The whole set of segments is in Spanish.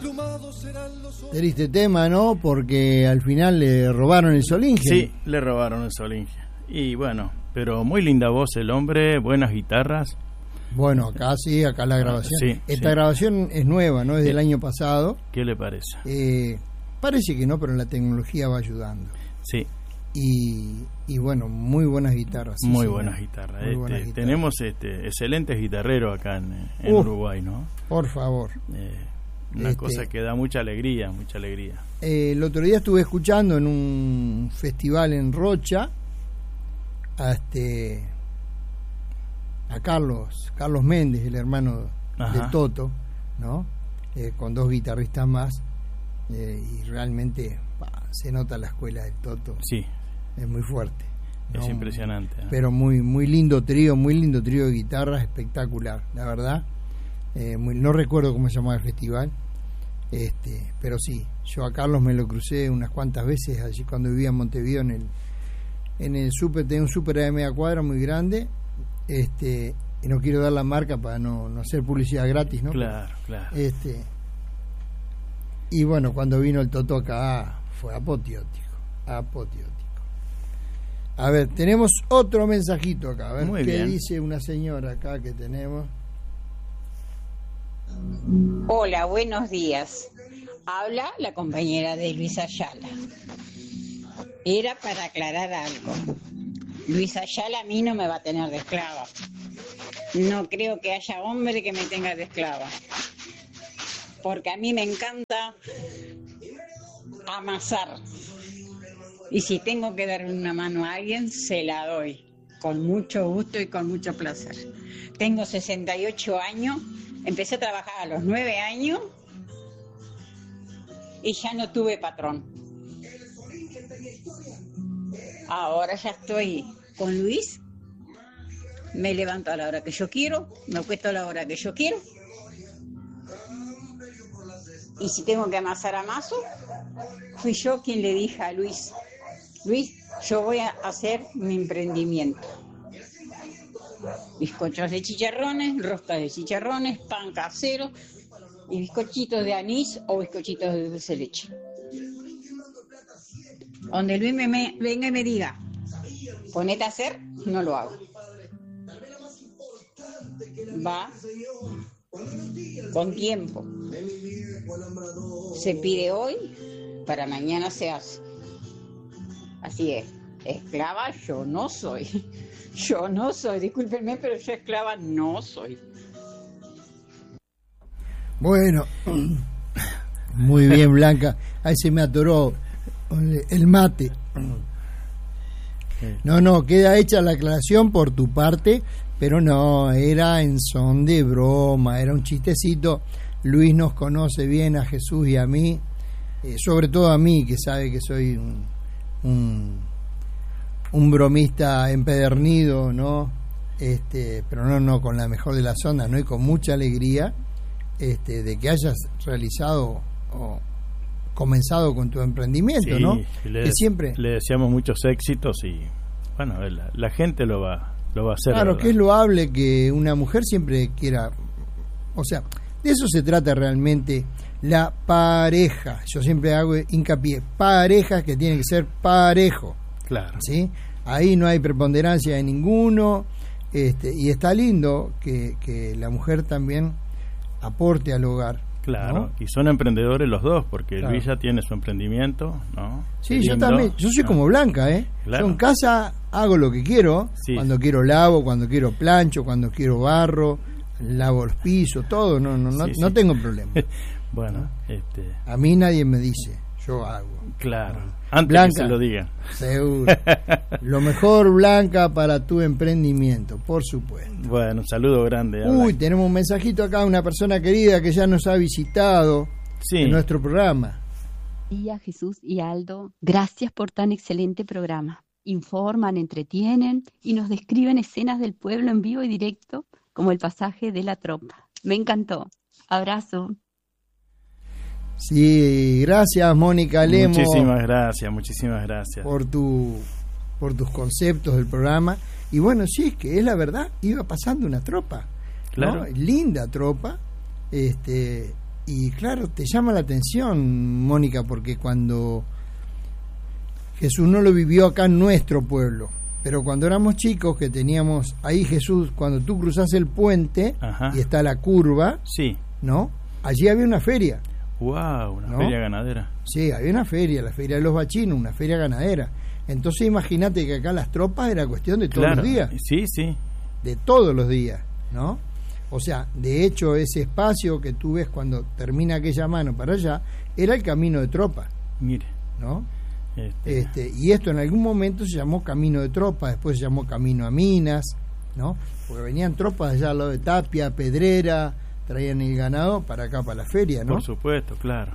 Triste tema, ¿no? Porque al final le robaron el Solinge. Sí, le robaron el Solinge. Y bueno, pero muy linda voz el hombre, buenas guitarras. Bueno, acá sí, acá la grabación. Sí, Esta grabación es nueva, ¿no? Es del año pasado. ¿Qué le parece? Parece que no, pero la tecnología va ayudando. Sí. Y bueno, muy buenas guitarras. Sí, muy buenas guitarras. Tenemos excelentes guitarreros acá en Uruguay, ¿no? Por favor. Una cosa que da mucha alegría, mucha alegría. El otro día estuve escuchando en un festival en Rocha a Carlos Méndez, el hermano de Toto, ¿no? Con dos guitarristas más, y realmente se nota la escuela del Toto. Sí. Es muy fuerte, ¿no? Es impresionante, ¿no? Pero muy lindo trío de guitarras, espectacular, la verdad. No recuerdo cómo se llamaba el festival, pero sí, yo a Carlos me lo crucé unas cuantas veces allí cuando vivía en Montevideo en el súper, tenía un súper de media cuadra muy grande, y no quiero dar la marca para no hacer publicidad gratis, ¿no? Claro. Y bueno, cuando vino el Toto acá fue apoteótico. A ver, tenemos otro mensajito acá, a ver muy qué bien. dice una señora acá que tenemos. Hola, buenos días. Habla la compañera de Luis Ayala. Era para aclarar algo. Luis Ayala a mí no me va a tener de esclava. No creo que haya hombre que me tenga de esclava. Porque a mí me encanta amasar. Y si tengo que darle una mano a alguien, se la doy. Con mucho gusto y con mucho placer. Tengo 68 años. Empecé a trabajar a los 9 años y ya no tuve patrón. Ahora ya estoy con Luis, me levanto a la hora que yo quiero, me acuesto a la hora que yo quiero. Y si tengo que amasar, amaso. Fui yo quien le dije a Luis, yo voy a hacer mi emprendimiento. Bizcochos de chicharrones, roscas de chicharrones, pan casero y bizcochitos de anís o bizcochitos de dulce de leche. Donde Luis venga y me diga, ponete a hacer, no lo hago. Va con tiempo. Se pide hoy, para mañana se hace. Así es. Esclava yo no soy. Discúlpenme, pero yo esclava no soy. Bueno, muy bien, Blanca. Ahí se me atoró el mate. No, queda hecha la aclaración por tu parte, pero no, era en son de broma, era un chistecito. Luis nos conoce bien a Jesús y a mí, sobre todo a mí, que sabe que soy un bromista empedernido, ¿no? Pero no con la mejor de las ondas, ¿no? Y con mucha alegría de que hayas realizado o comenzado con tu emprendimiento, sí, ¿no? Que siempre le deseamos muchos éxitos y bueno, la gente lo va a hacer. Claro, que es loable que una mujer siempre quiera, o sea, de eso se trata realmente la pareja. Yo siempre hago hincapié, parejas que tienen que ser parejo. Claro. ¿Sí? Ahí no hay preponderancia de ninguno, y está lindo que la mujer también aporte al hogar. Claro, ¿no? Y son emprendedores los dos, porque claro. Luis ya tiene su emprendimiento, ¿no? Sí, yo también, yo soy como Blanca, Claro. Yo en casa hago lo que quiero, sí. Cuando quiero lavo, cuando quiero plancho, cuando quiero barro, lavo los pisos, todo, no tengo problema. Bueno, a mí nadie me dice, yo hago. Claro. Antes Blanca, que se lo digan. Seguro. Lo mejor, Blanca, para tu emprendimiento, por supuesto. Bueno, un saludo grande. Uy, tenemos un mensajito acá, una persona querida que ya nos ha visitado en nuestro programa. Día Jesús y Aldo, gracias por tan excelente programa. Informan, entretienen y nos describen escenas del pueblo en vivo y directo, como el pasaje de la tropa. Me encantó. Abrazo. Sí, gracias Mónica Lemo. Muchísimas gracias. Por tus conceptos del programa. Y bueno, sí, es que es la verdad, iba pasando una tropa. Claro. ¿No? Linda tropa. Y claro, te llama la atención, Mónica, porque cuando Jesús no lo vivió acá en nuestro pueblo, pero cuando éramos chicos, que teníamos ahí Jesús, cuando tú cruzás el puente, Ajá. y está la curva, Sí. ¿no? Allí había una feria. Wow, una ¿No? feria ganadera. Sí, había una feria, la feria de los bachinos, una feria ganadera. Entonces imagínate que acá las tropas era cuestión de todos Claro. los días, Sí, sí. de todos los días, ¿no? O sea, de hecho ese espacio que tú ves cuando termina aquella mano para allá, era el camino de tropa, Mire. ¿no? Este, Y esto en algún momento se llamó camino de tropa, después se llamó camino a Minas, ¿no? Porque venían tropas allá al lado de Tapia, Pedrera, traían el ganado para acá, para la feria, ¿no? Por supuesto, claro.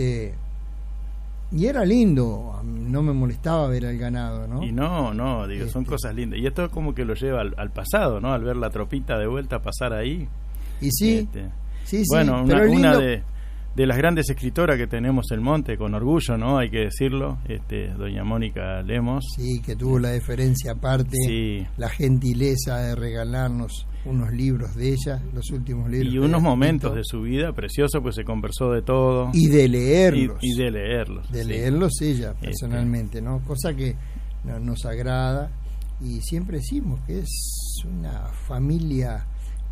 Y era lindo, no me molestaba ver el ganado, ¿no? Y no, digo, son cosas lindas. Y esto como que lo lleva al pasado, ¿no? Al ver la tropita de vuelta pasar ahí. Y sí, sí, Bueno, pero una lindo. de las grandes escritoras que tenemos en Monte, con orgullo, ¿no? Hay que decirlo, doña Mónica Lemos. Sí, que tuvo la deferencia aparte, Sí. la gentileza de regalarnos unos libros de ella, los últimos libros. Y que unos había momentos escrito, de su vida preciosos, pues se conversó de todo. y de leerlos. Y de leerlos. De sí. leerlos ella personalmente, ¿no? Cosa que nos agrada, y siempre decimos que es una familia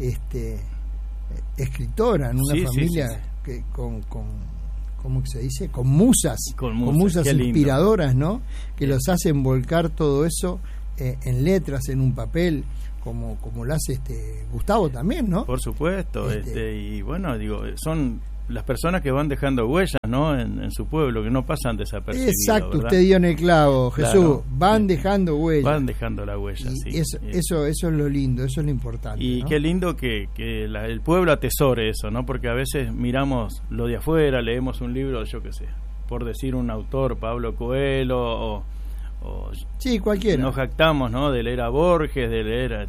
escritora, ¿no? Una Sí, familia sí. que con ¿cómo que se dice? Con musas qué lindo. inspiradoras, ¿no? Que los hacen volcar todo eso en letras, en un papel, como lo hace Gustavo también, ¿no? Por supuesto, y bueno, digo, son las personas que van dejando huellas, ¿no? En su pueblo, que no pasan desapercibidos. Exacto, ¿verdad? usted dio en el clavo, Jesús. Claro. Van dejando huellas. Van dejando la huella, Y sí. eso es lo lindo, eso es lo importante. Y ¿no? qué lindo que el pueblo atesore eso, ¿no? Porque a veces miramos lo de afuera, leemos un libro, yo qué sé, por decir un autor, Pablo Coelho, o Sí, cualquiera. nos jactamos, ¿no? De leer a Borges, de leer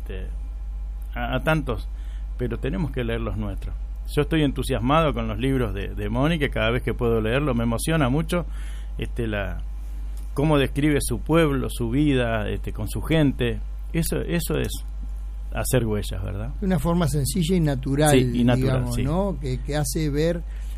a tantos, pero tenemos que leer los nuestros. Yo estoy entusiasmado con los libros de Mónica, cada vez que puedo leerlo me emociona mucho cómo describe su pueblo, su vida, con su gente. Eso es hacer huellas, ¿verdad? De una forma sencilla y natural, Sí, y natural, digamos, sí. ¿no? Que hace ver.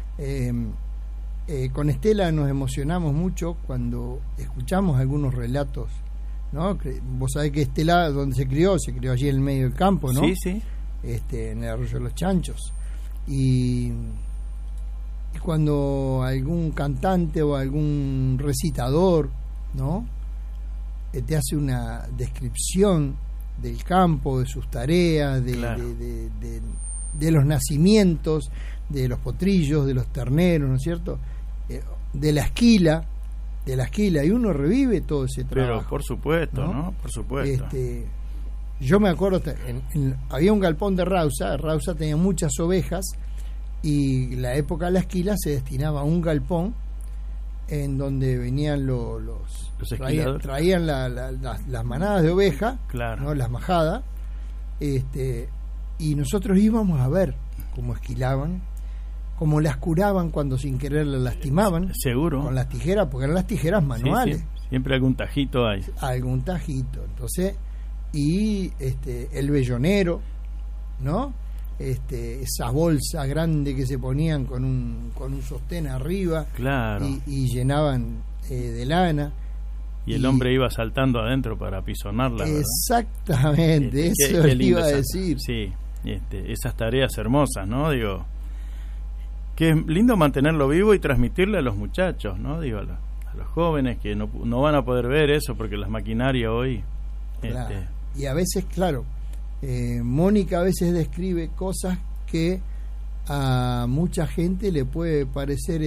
Con Estela nos emocionamos mucho cuando escuchamos algunos relatos, ¿no? Vos sabés que Estela, donde se crió allí en el medio del campo, ¿no? Sí, sí. En el Arroyo de los Chanchos. Y cuando algún cantante o algún recitador, ¿no? Te hace una descripción del campo, de sus tareas, Claro. de los nacimientos, de los potrillos, de los terneros, ¿no es cierto? De la esquila, y uno revive todo ese trabajo. Pero por supuesto, ¿no? Por supuesto. Yo me acuerdo, había un galpón de Rausa tenía muchas ovejas, y la época de la esquila se destinaba a un galpón en donde venían los esquiladores. traían las manadas de oveja, Claro. ¿no? Las majadas, y nosotros íbamos a ver cómo esquilaban, cómo las curaban cuando sin querer las lastimaban, Seguro. con las tijeras, porque eran las tijeras manuales. Sí, sí. Siempre algún tajito hay. Algún tajito. Entonces, y el vellonero, ¿no? Esa bolsa grande que se ponían con un sostén arriba, Claro. y llenaban de lana. Y el hombre iba saltando adentro para apisonarla, ¿verdad? Exactamente, Qué eso le lindo iba a esas- decir. Sí, esas tareas hermosas, ¿no? Digo, que es lindo mantenerlo vivo y transmitirle a los muchachos, ¿no? Digo, a los jóvenes que no van a poder ver eso porque las maquinarias hoy... Claro. Y a veces, claro, Mónica a veces describe cosas que a mucha gente le puede parecer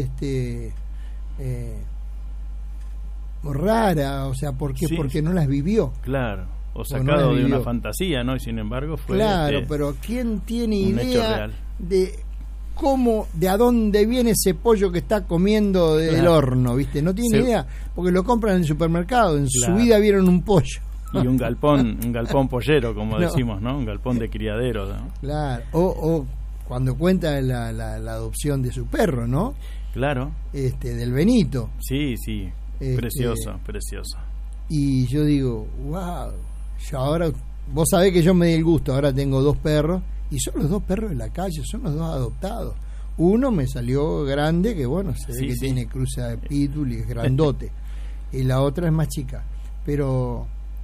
rara, o sea, ¿por qué? Sí. Porque no las vivió. Claro, o no sacado las de una vivió. fantasía, ¿no? Y sin embargo fue... Claro, pero ¿quién tiene un hecho idea real. de de a dónde viene ese pollo que está comiendo del Claro. horno, ¿viste? No tiene Sí. idea, porque lo compran en el supermercado, en Claro. su vida vieron un pollo. Y un galpón pollero, como No. decimos, ¿no? Un galpón de criadero, ¿no? Claro, o cuando cuenta la adopción de su perro, ¿no? Claro, Del Benito. sí, sí, precioso, precioso. Y yo digo, wow, yo ahora, vos sabés que yo me di el gusto, ahora tengo 2 perros, y son los 2 perros de la calle, son los 2 adoptados. Uno me salió grande, que bueno, se ve Sí, que sí. tiene cruza de pitbull y es grandote. Y la otra es más chica. Pero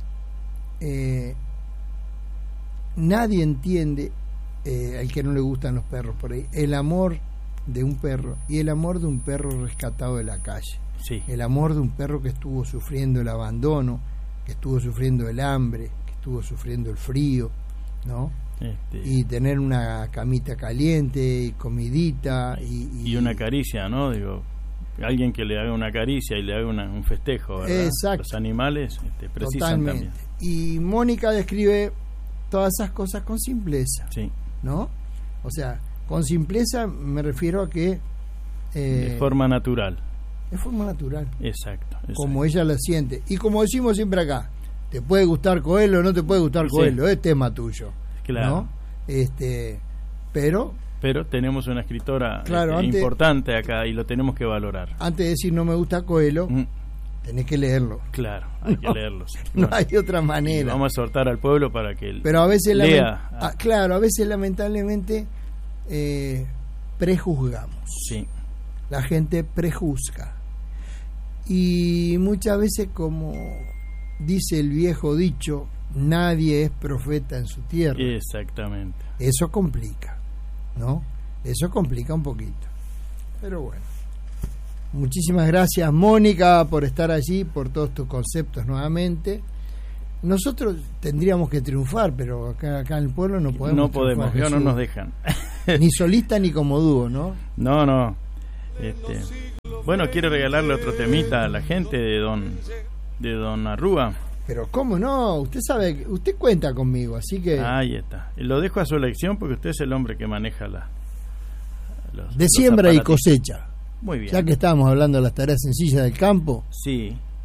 nadie entiende, al que no le gustan los perros por ahí, el amor de un perro y el amor de un perro rescatado de la calle. Sí. El amor de un perro que estuvo sufriendo el abandono, que estuvo sufriendo el hambre, que estuvo sufriendo el frío, ¿no? Y tener una camita caliente y comidita y una caricia, ¿no? Digo, alguien que le haga una caricia y le haga un festejo, ¿verdad? Exacto. Los animales precisan Totalmente. también. Y Mónica describe todas esas cosas con simpleza, Sí. ¿no? O sea, con simpleza me refiero a que De forma natural. de forma natural, Exacto. como ella la siente. Y como decimos siempre acá, te puede gustar Coelho o no te puede gustar Sí. Coelho, es tema tuyo. Claro. ¿No? Pero tenemos una escritora Claro, antes- importante acá y lo tenemos que valorar. antes de decir no me gusta Coelho, Mm, tenés que leerlo. claro, hay que leerlo. Sí. No Bueno, hay otra y manera. vamos a exhortar al pueblo para que Pero a veces lea. claro, a veces lamentablemente prejuzgamos. Sí, La gente prejuzga. Y muchas veces, como dice el viejo dicho, nadie es profeta en su tierra. exactamente. Eso complica, ¿no? Eso complica un poquito. Pero bueno. Muchísimas gracias, Mónica, por estar allí, por todos tus conceptos nuevamente. Nosotros tendríamos que triunfar, pero acá en el pueblo no podemos. No podemos, triunfar, ya no Jesús. nos dejan. Ni solista ni como dúo, ¿no? No. Bueno, quiero regalarle otro temita a la gente de Don Arrúa. Pero cómo no, usted sabe, usted cuenta conmigo, así que Ahí está. Lo dejo a su elección porque usted es el hombre que maneja de siembra y aparatos. cosecha. Muy bien. Ya que estábamos hablando de las tareas sencillas del campo, Sí.